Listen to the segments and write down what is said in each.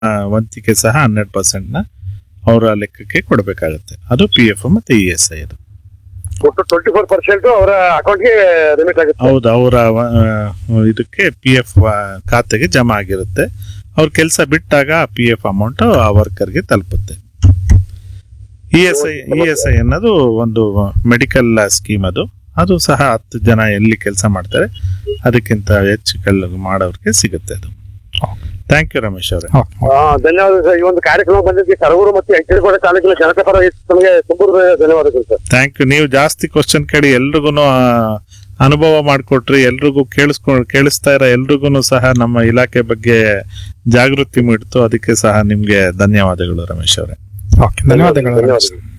ವಂತಿಕೆ ಸಹ 100% ಅವರ ಲೆಕ್ಕಕ್ಕೆ ಕೊಡಬೇಕಾಗುತ್ತೆ. ಅದು PF ಮತ್ತೆ ESI ಅದು. ಒಟ್ಟು 24% ಅವರ ಅಕೌಂಟ್ಗೆ ರಿಮಿಟ್ ಆಗುತ್ತೆ. ಹೌದು, ಅವರ ಇದಕ್ಕೆ PF ಖಾತೆಗೆ ಜಮಾ ಆಗಿರುತ್ತೆ. ಅವ್ರ ಕೆಲಸ ಬಿಟ್ಟಾಗ PF ಅಮೌಂಟ್ ಆ ವರ್ಕರ್ಗೆ ತಲುಪುತ್ತೆ. ESI ಅನ್ನೋದು ಒಂದು ಮೆಡಿಕಲ್ ಸ್ಕೀಮ್. ಅದು ಸಹ 10 ಜನ ಎಲ್ಲಿ ಕೆಲಸ ಮಾಡ್ತಾರೆ ಅದಕ್ಕಿಂತ ಹೆಚ್ಚು ಮಾಡೋರಿಗೆ ಸಿಗುತ್ತೆ ಅದು. ಥ್ಯಾಂಕ್ ಯು ರಮೇಶ್ ಅವರೇ. ಧನ್ಯವಾದ ಸರ್. ಈ ಒಂದು ಕಾರ್ಯಕ್ರಮ ಬಂದಿದ್ದಕ್ಕೆ ಕರಗೂರು ಮತ್ತು ಎಚ್ಚರಿಕೋಟೆ ತಾಲೂಕಿನ ಜನತೆ ಪರ ನಮಗೆ ತುಂಬ ಧನ್ಯವಾದಗಳು ಸರ್. Thank you. ನೀವು ಜಾಸ್ತಿ ಕ್ವಶನ್ ಕೇಳಿ ಎಲ್ರಿಗೂ ಅನುಭವ ಮಾಡಿಕೊಟ್ರಿ. ಎಲ್ರಿಗೂ ಕೇಳಿಸ್ತಾ ಇರೋ ಎಲ್ರಿಗೂ ಸಹ ನಮ್ಮ ಇಲಾಖೆ ಬಗ್ಗೆ ಜಾಗೃತಿ ಮೂಡಿತು. ಅದಕ್ಕೆ ಸಹ ನಿಮ್ಗೆ ಧನ್ಯವಾದಗಳು ರಮೇಶ್ ಅವರೇ. ಧನ್ಯವಾದಗಳು.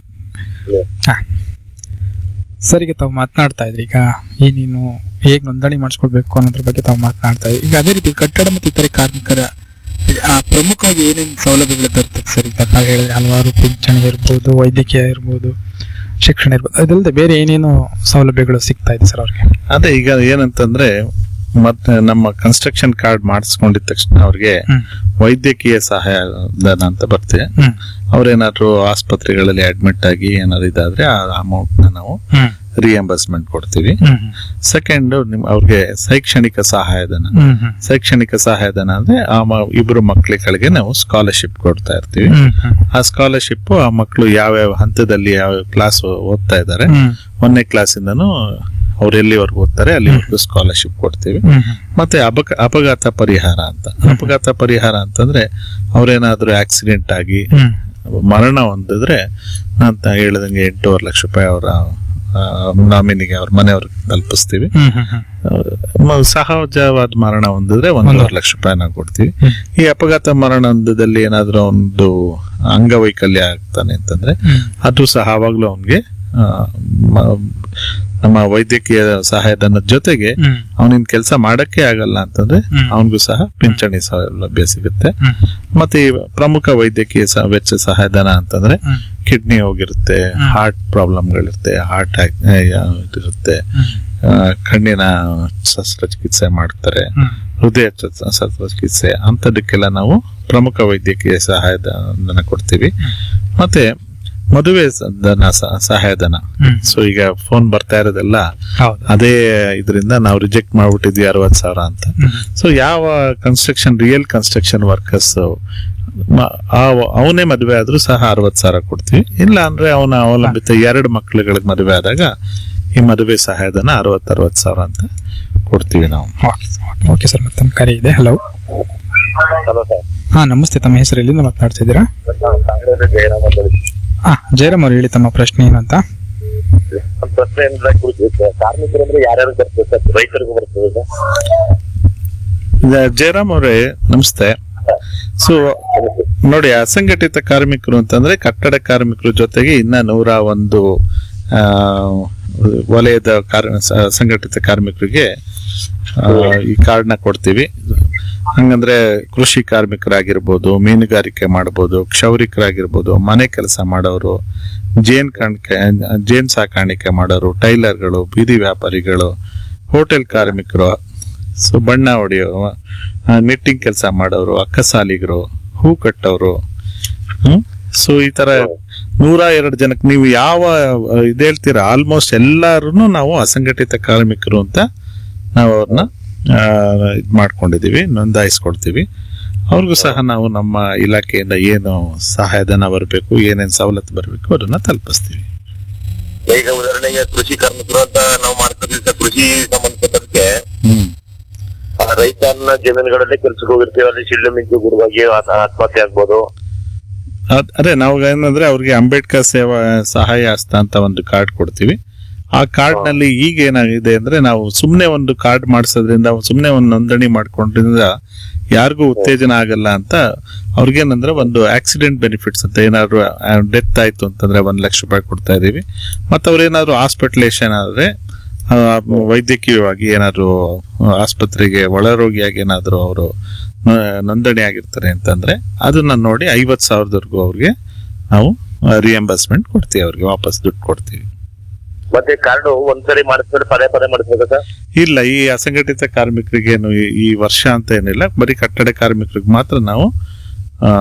ಸರ್, ಈಗ ತಾವು ಮಾತನಾಡ್ತಾ ಇದ್ರಿ, ಈಗ ನೀನು ಹೇಗೆ ನೋಂದಣಿ ಮಾಡಿಸ್ಕೊಳ್ಬೇಕು ಅನ್ನೋದ್ರ ಬಗ್ಗೆ ತಾವು ಮಾತನಾಡ್ತಾ ಇದ್ರಿ. ಈಗ ಅದೇ ರೀತಿ ಕಟ್ಟಡ ಮತ್ತು ಇತರೆ ಕಾರ್ಮಿಕರ ಪ್ರಮುಖವಾಗಿ ಏನೇನು ಸೌಲಭ್ಯಗಳು ಬರ್ತದೆ ಸರ್? ಈಗ ತಾವು ಹೇಳಿದ್ರೆ ಹಲವಾರು ಪಿಂಚಣಿ ಇರ್ಬೋದು, ವೈದ್ಯಕೀಯ ಇರ್ಬೋದು, ಶಿಕ್ಷಣ ಇರ್ಬೋದು, ಅದಲ್ಲದೆ ಬೇರೆ ಏನೇನು ಸೌಲಭ್ಯಗಳು ಸಿಗ್ತಾ ಇದೆ ಸರ್ ಅವ್ರಿಗೆ? ಅದೇ ಈಗ ಏನಂತಂದ್ರೆ, ಮತ್ತೆ ನಮ್ಮ ಕನ್ಸ್ಟ್ರಕ್ಷನ್ ಕಾರ್ಡ್ ಮಾಡಿಸ್ಕೊಂಡಿದ ತಕ್ಷಣ ಅವ್ರಿಗೆ ವೈದ್ಯಕೀಯ ಸಹಾಯಧನ ಅಂತ ಬರ್ತದೆ. ಅವ್ರೇನಾದ್ರು ಆಸ್ಪತ್ರೆಗಳಲ್ಲಿ ಅಡ್ಮಿಟ್ ಆಗಿ ಏನಾದ್ರು ಇದಾದ್ರೆ ಆ ಅಮೌಂಟ್ ನ ನಾವು ರಿಯಂಬರ್ಸ್ಮೆಂಟ್ ಕೊಡ್ತೀವಿ. ಸೆಕೆಂಡ್, ಅವ್ರಿಗೆ ಶೈಕ್ಷಣಿಕ ಸಹಾಯಧನ ಅಂದ್ರೆ ಇಬ್ರು ಮಕ್ಕಳಿಗೆ ನಾವು ಸ್ಕಾಲರ್ಶಿಪ್ ಕೊಡ್ತಾ ಇರ್ತೀವಿ. ಆ ಸ್ಕಾಲರ್ಶಿಪ್ ಆ ಮಕ್ಕಳು ಯಾವ್ಯಾವ ಹಂತದಲ್ಲಿ ಯಾವ ಕ್ಲಾಸ್ ಓದ್ತಾ ಇದ್ದಾರೆ, 1ನೇ ಕ್ಲಾಸಿಂದನೂ ಅವ್ರು ಎಲ್ಲಿವರೆಗೂ ಓದ್ತಾರೆ ಅಲ್ಲಿವರೆಗೂ ಸ್ಕಾಲರ್ಶಿಪ್ ಕೊಡ್ತೀವಿ. ಮತ್ತೆ ಅಪಘಾತ ಪರಿಹಾರ ಅಂತಂದ್ರೆ ಅವ್ರೇನಾದ್ರೂ ಆಕ್ಸಿಡೆಂಟ್ ಆಗಿ ಮರಣ ಹೊಂದಿದ್ರೆ ಅಂತ ಹೇಳಿದಂಗೆ 8.5 ಲಕ್ಷ ರೂಪಾಯಿ ಅವರ ನಾಮಿನಿಗೆ ಅವ್ರ ಮನೆಯವ್ರಿಗೆ ತಲುಪಿಸ್ತೀವಿ. ಸಹಜವಾದ ಮರಣ ಹೊಂದಿದ್ರೆ 1.5 ಲಕ್ಷ ರೂಪಾಯಿ ನಾವು ಕೊಡ್ತೀವಿ. ಈ ಅಪಘಾತ ಮರಣ ಹೊಂದದಲ್ಲಿ ಏನಾದ್ರೂ ಒಂದು ಅಂಗವೈಕಲ್ಯ ಆಗ್ತಾನೆ ಅಂತಂದ್ರೆ ಅದು ಸಹ ಆವಾಗ್ಲೂ ಅವನ್ಗೆ ನಮ್ಮ ವೈದ್ಯಕೀಯ ಸಹಾಯಧನದ ಜೊತೆಗೆ ಅವನಿನ್ ಕೆಲಸ ಮಾಡಕ್ಕೆ ಆಗಲ್ಲ ಅಂತಂದ್ರೆ ಅವನಿಗೂ ಸಹ ಪಿಂಚಣಿ ಸೌಲಭ್ಯ ಸಿಗುತ್ತೆ. ಮತ್ತೆ ಪ್ರಮುಖ ವೈದ್ಯಕೀಯ ವೆಚ್ಚ ಸಹಾಯಧನ ಅಂತಂದ್ರೆ ಕಿಡ್ನಿ ಹೋಗಿರುತ್ತೆ, ಹಾರ್ಟ್ ಪ್ರಾಬ್ಲಮ್ಗಳಿರುತ್ತೆ, ಹಾರ್ಟ್ ಇರುತ್ತೆ, ಕಣ್ಣಿನ ಶಸ್ತ್ರಚಿಕಿತ್ಸೆ ಮಾಡ್ತಾರೆ, ಹೃದಯ ಶಸ್ತ್ರಚಿಕಿತ್ಸೆ ಅಂತದಕ್ಕೆಲ್ಲ ನಾವು ಪ್ರಮುಖ ವೈದ್ಯಕೀಯ ಸಹಾಯಧನ ಕೊಡ್ತೀವಿ. ಮತ್ತೆ ಮದುವೆ ಸಹಾಯಧನ. ಸೊ ಈಗ ಫೋನ್ ಬರ್ತಾ ಇರೋದೆಲ್ಲ ಅದೇ ಇದರಿಂದ ನಾವು ರಿಜೆಕ್ಟ್ ಮಾಡ್ಬಿಟ್ಟಿದ್ವಿ 60,000 ಅಂತ. ಸೊ ಯಾವ ರಿಯಲ್ ಕನ್ಸ್ಟ್ರಕ್ಷನ್ ವರ್ಕರ್ಸ್ ಅವನೇ ಮದುವೆ ಆದ್ರೂ ಸಹ 60,000 ಕೊಡ್ತೀವಿ. ಇಲ್ಲ ಅಂದ್ರೆ ಅವನ ಅವಲಂಬಿತ 2 ಮಕ್ಕಳುಗಳಿಗೆ ಮದುವೆ ಆದಾಗ ಈ ಮದುವೆ ಸಹಾಯಧನ 60,000 ಅಂತ ಕೊಡ್ತೀವಿ ನಾವು. ಓಕೆ ಸರ್, ಮತ್ತೆ ಕರೆ ಇದೆ. ಹಲೋ. ಹಾ, ನಮಸ್ತೆ. ತಮ್ಮ ಹೆಸರು ಎಲ್ಲಿಂದ ಮಾತನಾಡ್ತಾ ಇದ್ದೀರಾ? ಜಯರಾಮ್ ಅವ್ರು ಹೇಳಿ, ತಮ್ಮ ಪ್ರಶ್ನೆ ಏನಂತ? ಪ್ರಶ್ನೆ ಕಾರ್ಮಿಕರು ಅಂದ್ರೆ ಯಾರ್ಯಾರು ಬರ್ತದೆ? ರೈತರಿಗೂ ಬರ್ತದೆ? ಜಯರಾಮ್ ಅವರೇ ನಮಸ್ತೆ. ಸೊ ನೋಡಿ, ಅಸಂಘಟಿತ ಕಾರ್ಮಿಕರು ಅಂತಂದ್ರೆ ಕಟ್ಟಡ ಕಾರ್ಮಿಕರ ಜೊತೆಗೆ ಇನ್ನ 101 ವಲಯದ ಸಂಘಟಿತ ಕಾರ್ಮಿಕರಿಗೆ ಈ ಕಾರ್ಡ್ನ ಕೊಡ್ತೀವಿ. ಹಂಗಂದ್ರೆ ಕೃಷಿ ಕಾರ್ಮಿಕರಾಗಿರ್ಬೋದು, ಮೀನುಗಾರಿಕೆ ಮಾಡಬಹುದು, ಕ್ಷೌರಿಕರಾಗಿರ್ಬೋದು, ಮನೆ ಕೆಲಸ ಮಾಡೋರು, ಜೇನ್ ಸಾಕಾಣಿಕೆ ಮಾಡೋರು, ಟೈಲರ್ಗಳು, ಬೀದಿ ವ್ಯಾಪಾರಿಗಳು, ಹೋಟೆಲ್ ಕಾರ್ಮಿಕರು, ಸೊ ಬಣ್ಣ ಹೊಡೆಯೋರು, ನಿಟ್ಟಿಂಗ್ ಕೆಲಸ ಮಾಡೋರು, ಅಕ್ಕಸಾಲಿಗರು, ಹೂ ಕಟ್ಟೋರು. ಸೊ ಈ ತರ 102 ಜನಕ್ಕೆ ನೀವು ಯಾವ ಇದು ಹೇಳ್ತೀರಾ, ಆಲ್ಮೋಸ್ಟ್ ಎಲ್ಲಾರು ನಾವು ಅಸಂಘಟಿತ ಕಾರ್ಮಿಕರು ಅಂತ ನಾವು ಅವ್ರನ್ನ ಇದು ಮಾಡ್ಕೊಂಡಿದೀವಿ, ನೋಂದಾಯಿಸ್ಕೊಡ್ತೀವಿ. ಅವ್ರಿಗೂ ಸಹ ನಾವು ನಮ್ಮ ಇಲಾಖೆಯಿಂದ ಏನು ಸಹಾಯಧನ ಬರಬೇಕು, ಏನೇನು ಸವಲತ್ತು ಬರಬೇಕು ಅದನ್ನ ತಲುಪಿಸ್ತೀವಿ. ಈಗ ಉದಾಹರಣೆಗೆ ಕೃಷಿ ಕಾರ್ಮಿಕರು ಅಂತ ನಾವು ಮಾಡ್ತಿದ್ದ ಕೃಷಿ ಸಂಬಂಧಪಟ್ಟಂತೆ ರೈತನ ಜಮೀನುಗಳಲ್ಲಿ ಕೆಲ್ಸಕ್ಕೆ ಹೋಗಿರ್ತೀವಿ, ಅಲ್ಲಿ ಸಿಳ್ಳು ಮಿಂಚು ಗುರುವಾಗಿ ಆತ್ಮಹತ್ಯೆ ಆಗ್ಬೋದು. ಅದೇ ನಾವು ಏನಂದ್ರೆ ಅವ್ರಿಗೆ ಅಂಬೇಡ್ಕರ್ ಸೇವಾ ಸಹಾಯ ಹಸ್ತ ಅಂತ ಒಂದು ಕಾರ್ಡ್ ಕೊಡ್ತೀವಿ. ಆ ಕಾರ್ಡ್ ನಲ್ಲಿ ಈಗ ಏನಾಗಿದೆ ಅಂದ್ರೆ, ನಾವು ಸುಮ್ನೆ ಒಂದು ಕಾರ್ಡ್ ಮಾಡಿಸೋದ್ರಿಂದ, ಸುಮ್ನೆ ಒಂದು ನೋಂದಣಿ ಮಾಡ್ಕೊಂಡ್ರಿಂದ ಯಾರಿಗೂ ಉತ್ತೇಜನ ಆಗಲ್ಲ ಅಂತ ಅವ್ರಿಗೇನಂದ್ರೆ ಒಂದು ಆಕ್ಸಿಡೆಂಟ್ ಬೆನಿಫಿಟ್ಸ್ ಅಂತ, ಏನಾದ್ರು ಡೆತ್ ಆಯ್ತು ಅಂತಂದ್ರೆ 1 ಲಕ್ಷ ರೂಪಾಯಿ ಕೊಡ್ತಾ ಇದೀವಿ. ಮತ್ತೆ ಅವ್ರೇನಾದ್ರು ಹಾಸ್ಪಿಟಲೇಷನ್ ಆದ್ರೆ, ವೈದ್ಯಕೀಯವಾಗಿ ಏನಾದ್ರು ಆಸ್ಪತ್ರೆಗೆ ಒಳರೋಗಿಯಾಗಿ ಏನಾದ್ರು ಅವರು ನೋಂದಣಿ ಆಗಿರ್ತಾರೆ ಅಂತಂದ್ರೆ ಅದನ್ನ ನೋಡಿ 50,000 ಅವ್ರಿಗೆ ನಾವು ರಿಯಂಬರ್ಸ್ಮೆಂಟ್ ಕೊಡ್ತೀವಿ, ಅವ್ರಿಗೆ ವಾಪಸ್ ದುಡ್ಡು ಕೊಡ್ತೀವಿ. ಮತ್ತೆ ಕಾರ್ಡ್ ಒಂದ್ಸರಿ ಮಾಡಿಸ್ತಾರೆ, ಪದೇ ಮಾಡಿಸ್ಬೇಕಾ? ಇಲ್ಲ, ಈ ಅಸಂಘಟಿತ ಕಾರ್ಮಿಕರಿಗೇನು ಈ ವರ್ಷ ಅಂತ ಏನಿಲ್ಲ, ಬರೀ ಕಟ್ಟಡ ಕಾರ್ಮಿಕರಿಗೆ ಮಾತ್ರ ನಾವು